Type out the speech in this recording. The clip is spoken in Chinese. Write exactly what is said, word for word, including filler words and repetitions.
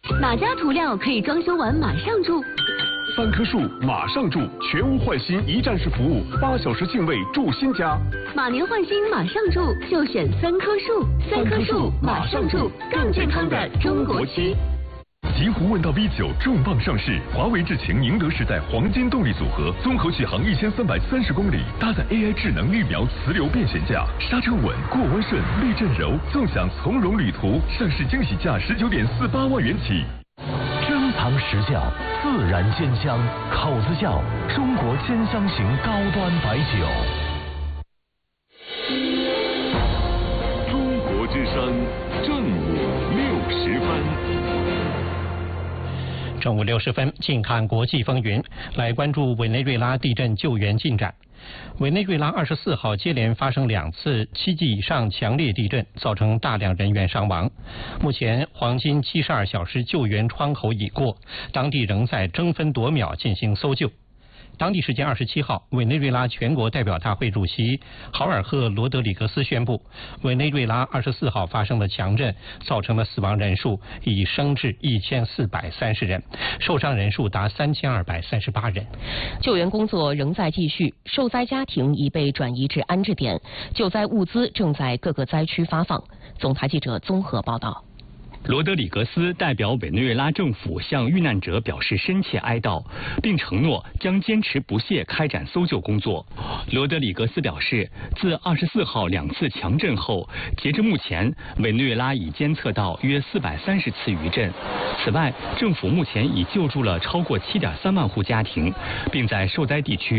哪家涂料可以装修完马上住？ 三棵树马上住，全屋换新一站式服务，八小时净位住新家。 马年换新马上住，就选三棵树。三棵树马上住，更健康的中国区。 极狐问道 V 九重磅上市，华为智擎宁德时代黄金动力组合，综合续航一千三百三十公里，搭载 A I 智能预瞄磁流变悬架，刹车稳，过弯顺，避震柔，纵享从容旅途。上市惊喜价十九点四八万元起。 珍藏实窖，自然鲜香，口子窖，中国鲜香型高端白酒。 中国之声，正午六十分。 正午六十分，近看国际风云，来关注委内瑞拉地震救援进展。委内瑞拉二十四号接连发生两次七级以上强烈地震，造成大量人员伤亡。目前黄金七十二小时救援窗口已过，当地仍在争分夺秒进行搜救。当地时间二十七号，委内瑞拉全国代表大会主席豪尔赫·罗德里格斯宣布，委内瑞拉二十四号发生的强震造成的死亡人数已升至一千四百三十人，受伤人数达三千二百三十八人。 救援工作仍在继续，受灾家庭已被转移至安置点，救灾物资正在各个灾区发放。总台记者综合报道。 罗德里格斯代表委内瑞拉政府向遇难者表示深切哀悼，并承诺将坚持不懈开展搜救工作。罗德里格斯表示，自二十四号两次强震后，截至目前，委内瑞拉已监测到约四百三十次余震。此外，政府目前已救助了超过七点三万户家庭，并在受灾地区